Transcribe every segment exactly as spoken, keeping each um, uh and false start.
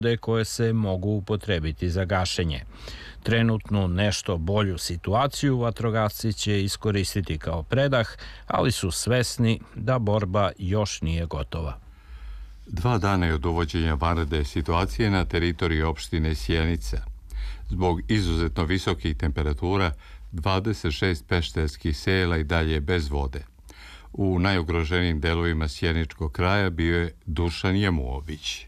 koje se mogu upotrebiti za gašenje. Trenutnu nešto bolju situaciju vatrogasci će iskoristiti kao predah, ali su svesni da borba još nije gotova. Dva dana je od uvođenja vanredne situacije na teritoriji opštine Sjenica. Zbog izuzetno visokih temperatura, dvadeset šest pešterskih sela i dalje bez vode. U najugroženijim delovima sjeničkog kraja bio je Dušan Jemuović.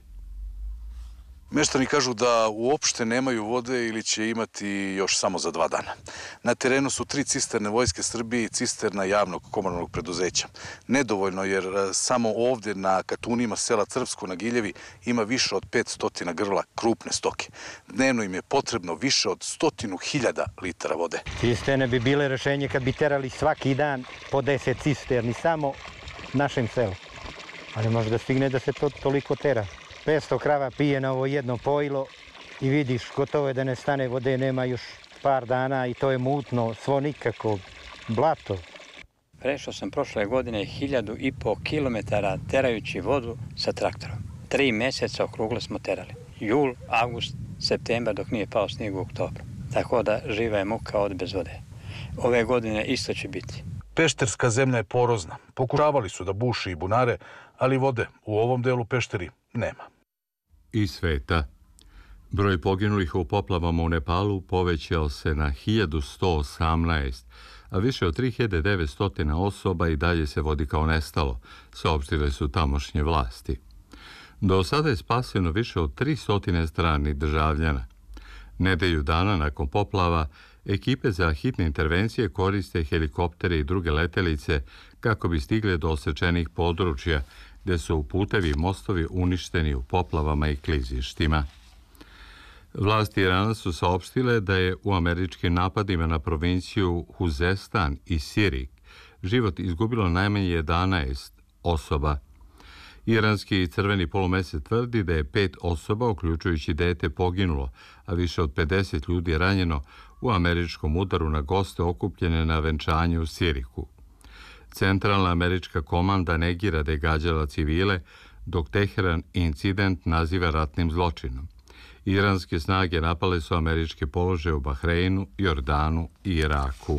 Meštani kažu da uopšte nemaju vode ili će imati još samo za dva dana. Na terenu su tri cisterne Vojske Srbije i cisterna javnog komunalnog preduzeća. Nedovoljno jer samo ovdje na katunima sela Crvsko na Giljevi ima više od petsto grla krupne stoke. Dnevno im je potrebno više od stotinu hiljada litara vode. Cisterne bi bile rešenje kad bi terali svaki dan po deset cisterni samo našem selu. Ali može da stigne da se to toliko tera. petsto krava pije na ovo jedno pojilo i vidiš, gotovo je da ne stane vode, nema još par dana i to je mutno, svo nikako, blato. Prešao sam prošle godine hiljadu i po kilometara terajući vodu sa traktorom. Tri mjeseca okruglo smo terali. Jul, avgust, septembar dok nije pao snijeg u oktobru. Tako da živa je muka od bez vode. Ove godine isto će biti. Pešterska zemlja je porozna. Pokušavali su da buši i bunare, ali vode u ovom delu Pešteri nema. Iz sveta. Broj poginulih u poplavama u Nepalu povećao se na hiljadu sto osamnaest, a više od tri hiljade devetsto osoba i dalje se vodi kao nestalo, saopštile su tamošnje vlasti. Do sada je spaseno više od tristo stranih državljana. Nedelju dana nakon poplava, ekipe za hitne intervencije koriste helikoptere i druge letelice kako bi stigle do osečenih područja, gde su putevi i mostovi uništeni u poplavama i klizištima. Vlasti Irana su saopštile da je u američkim napadima na provinciju Huzestan i Sirik život izgubilo najmanje jedanaest osoba. Iranski crveni polumesec tvrdi da je pet osoba, uključujući dete, poginulo, a više od pedeset ljudi je ranjeno u američkom udaru na goste okupljene na venčanju u Siriku. Centralna američka komanda negira da je gađala civile, dok Teheran incident naziva ratnim zločinom. Iranske snage napale su američke položaje u Bahreinu, Jordanu i Iraku.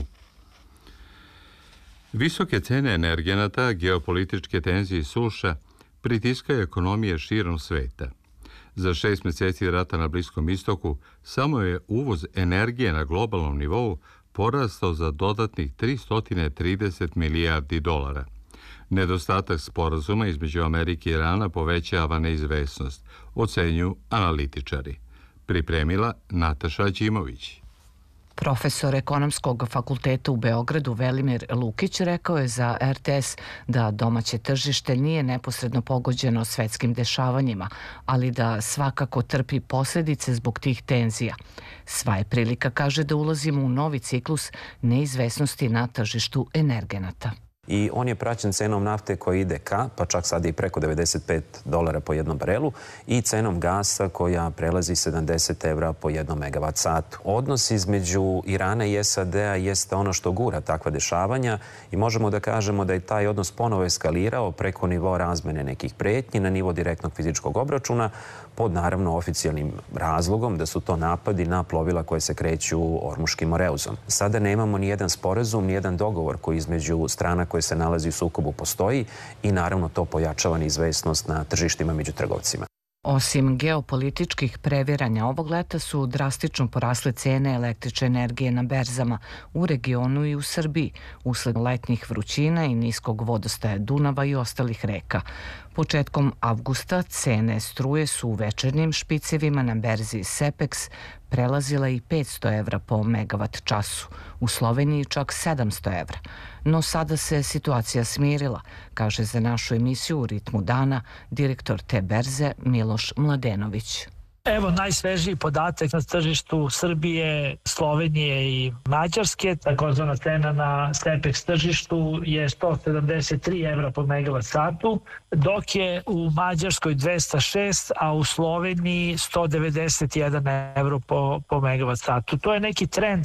Visoke cene energenata, geopolitičke tenzije i suša pritiskaju ekonomije širom sveta. Za šest mjeseci rata na Bliskom istoku samo je uvoz energije na globalnom nivou porastao za dodatnih tristo trideset milijardi dolara. Nedostatak sporazuma između Amerike i Irana povećava neizvesnost, ocenjuju analitičari. Pripremila Nataša Đimović. Profesor Ekonomskog fakulteta u Beogradu Velimir Lukić rekao je za er te es da domaće tržište nije neposredno pogođeno svetskim dešavanjima, ali da svakako trpi posljedice zbog tih tenzija. Sva je prilika, kaže, da ulazimo u novi ciklus neizvesnosti na tržištu energenata. I on je praćen cenom nafte koja ide ka, pa čak sada i preko devedeset pet dolara po jednom barelu, i cenom gasa koja prelazi sedamdeset evra po jednom megavat satu. Odnos između Irana i es a de a jeste ono što gura takva dešavanja i možemo da kažemo da je taj odnos ponovo eskalirao preko nivoa razmene nekih pretnji na nivo direktnog fizičkog obračuna, pod naravno oficijalnim razlogom da su to napadi na plovila koje se kreću Ormuškim moreuzom. Sada nemamo ni jedan sporazum, ni jedan dogovor koji između strana koje se nalazi u sukobu postoji i naravno to pojačava neizvesnost na tržištima među trgovcima. Osim geopolitičkih previranja, ovog leta su drastično porasle cene električne energije na berzama u regionu i u Srbiji, usled letnjih vrućina i niskog vodostaja Dunava i ostalih reka. Početkom avgusta cene struje su u večernjim špicevima na berzi Sepeks prelazila i petsto evra po megavat času, u Sloveniji čak sedamsto evra. No sada se situacija smirila, kaže za našu emisiju U ritmu dana direktor te berze Miloš Mladenović. Evo najsvežiji podatak na tržištu Srbije, Slovenije i Mađarske. Takozvana cena na Stepex tržištu je sto sedamdeset tri evra po megavat satu, dok je u Mađarskoj dvesta šest, a u Sloveniji sto devedeset jedan evro po, po megavat satu. To je neki trend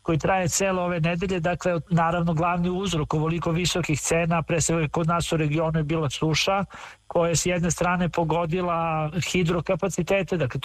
koji traje cele ove nedelje, dakle, naravno glavni uzrok ovoliko visokih cena, pre svega kod nas u regionu je bila suša, koja je s jedne strane pogodila hidrokapacitete, dakle